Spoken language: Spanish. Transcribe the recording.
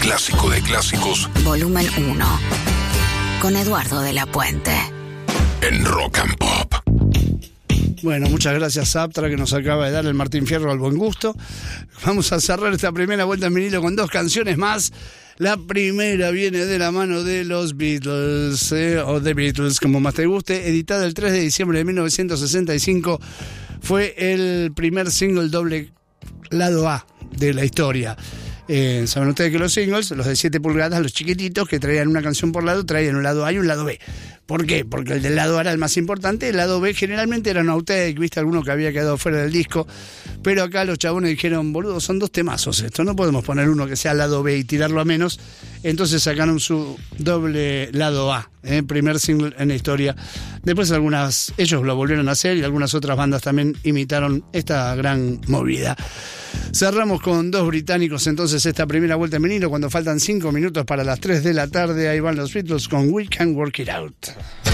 clásico de clásicos. Volumen 1. Con Eduardo de la Puente. En Rock and Pop. Bueno, muchas gracias Aptra, que nos acaba de dar el Martín Fierro al buen gusto. Vamos a cerrar esta primera vuelta en vinilo con 2 canciones más. La primera viene de la mano de los Beatles, o The Beatles, como más te guste, editada el 3 de diciembre de 1965. Fue el primer single doble lado A de la historia. Saben ustedes que los singles, los de 7 pulgadas, los chiquititos, que traían una canción por lado, traían un lado A y un lado B. ¿Por qué? Porque el del lado A era el más importante, el lado B generalmente era un outtake, viste, alguno que había quedado fuera del disco, pero acá los chabones dijeron, boludo, son 2 temazos esto, no podemos poner uno que sea lado B y tirarlo a menos, entonces sacaron su doble lado A, primer single en la historia. Después ellos lo volvieron a hacer y algunas otras bandas también imitaron esta gran movida. Cerramos con 2 británicos entonces esta primera vuelta en vinilo, cuando faltan 5 minutos para las 3 de la tarde. Ahí van los Beatles con We Can Work It Out.